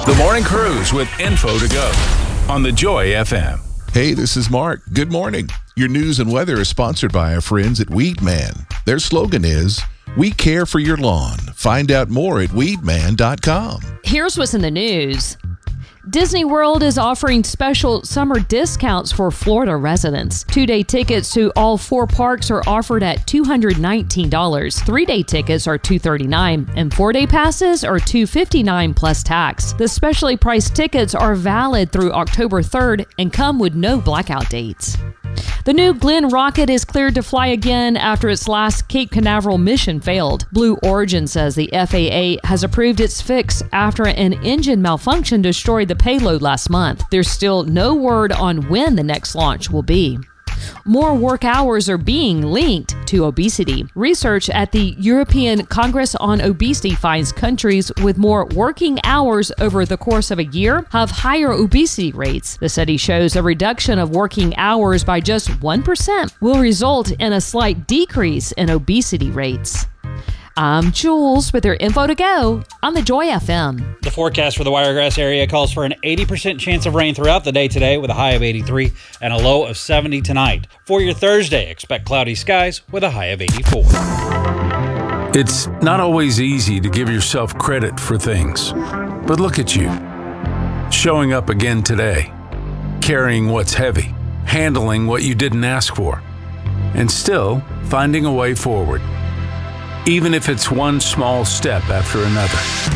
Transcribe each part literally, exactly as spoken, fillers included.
The Morning Cruise with info to go on the Joy F M. Hey, this is Mark. Good morning. Your news and weather is sponsored by our friends at Weed Man. Their slogan is, "We care for your lawn." Find out more at weed man dot com. Here's what's in the news. Disney World is offering special summer discounts for Florida residents. Two-day tickets to all four parks are offered at two hundred nineteen dollars. Three-day tickets are two hundred thirty-nine dollars, and four-day passes are two hundred fifty-nine dollars plus tax. The specially priced tickets are valid through October third and come with no blackout dates. The new Glenn rocket is cleared to fly again after its last Cape Canaveral mission failed. Blue Origin says the F A A has approved its fix after an engine malfunction destroyed the payload last month. There's still no word on when the next launch will be. More work hours are being linked to obesity. Research at the European Congress on Obesity finds countries with more working hours over the course of a year have higher obesity rates. The study shows a reduction of working hours by just one percent will result in a slight decrease in obesity rates. I'm Jules with your info to go on the Joy F M. The forecast for the Wiregrass area calls for an eighty percent chance of rain throughout the day today with a high of eighty-three and a low of seventy tonight. For your Thursday, expect cloudy skies with a high of eighty-four. It's not always easy to give yourself credit for things, but look at you. Showing up again today, carrying what's heavy, handling what you didn't ask for, and still finding a way forward. Even if it's one small step after another.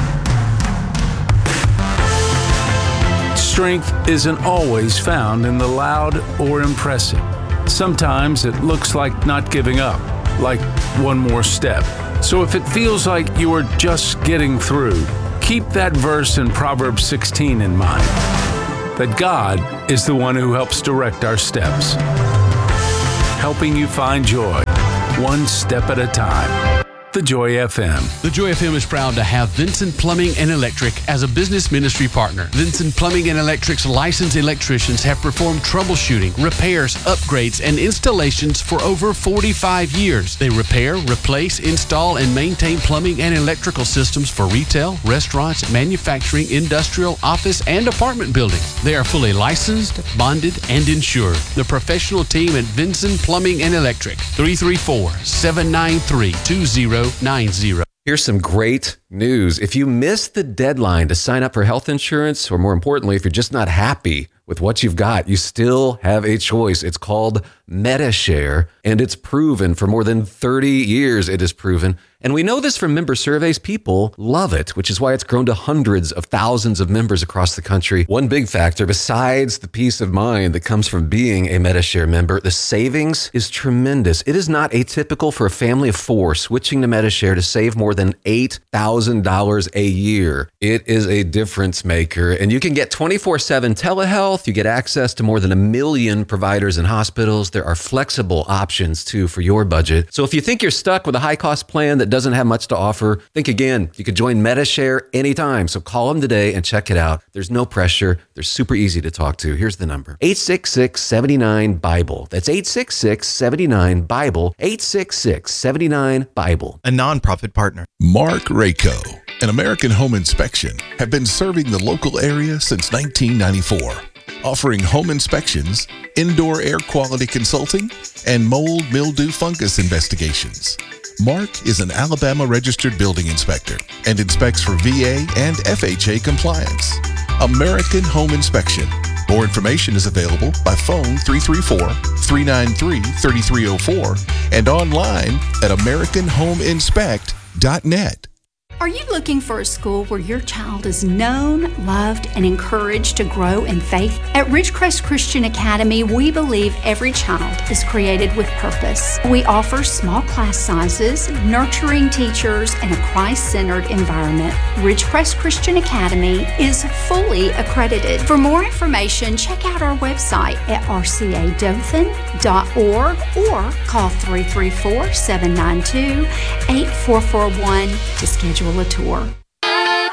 Strength isn't always found in the loud or impressive. Sometimes it looks like not giving up, like one more step. So if it feels like you are just getting through, keep that verse in Proverbs sixteen in mind, that God is the one who helps direct our steps, helping you find joy one step at a time. The Joy F M. The Joy F M is proud to have Vincent Plumbing and Electric as a business ministry partner. Vincent Plumbing and Electric's licensed electricians have performed troubleshooting, repairs, upgrades, and installations for over forty-five years. They repair, replace, install, and maintain plumbing and electrical systems for retail, restaurants, manufacturing, industrial, office, and apartment buildings. They are fully licensed, bonded, and insured. The professional team at Vincent Plumbing and Electric, three three four, seven nine three, two zero nine zero. Here's some great news. If you missed the deadline to sign up for health insurance, or more importantly, if you're just not happy with what you've got, you still have a choice. It's called Medi-Share, and it's proven for more than thirty years it is proven. And we know this from member surveys. People love it, which is why it's grown to hundreds of thousands of members across the country. One big factor, besides the peace of mind that comes from being a Medi-Share member, the savings is tremendous. It is not atypical for a family of four switching to Medi-Share to save more than eight thousand dollars a year. It is a difference maker, and you can get twenty-four seven telehealth. You get access to more than a million providers and hospitals. There are flexible options, too, for your budget. So if you think you're stuck with a high-cost plan that doesn't have much to offer, think again. You could join Medi-Share anytime. So call them today and check it out. There's no pressure. They're super easy to talk to. Here's the number. eight six six, seven nine, BIBLE. That's eight six six, seven nine, BIBLE. eight six six, seven nine, BIBLE. A nonprofit partner. Mark Rako and American Home Inspection have been serving the local area since nineteen ninety-four, offering home inspections, indoor air quality consulting, and mold, mildew, fungus investigations. Mark is an Alabama registered building inspector and inspects for V A and F H A compliance. American Home Inspection. More information is available by phone three three four, three nine three, three three zero four and online at american home inspect dot net. Are you looking for a school where your child is known, loved, and encouraged to grow in faith? At Ridgecrest Christian Academy, we believe every child is created with purpose. We offer small class sizes, nurturing teachers, and a Christ-centered environment. Ridgecrest Christian Academy is fully accredited. For more information, check out our website at r c a dothan dot org or call three three four, seven nine two, eight four four one to schedule a tour.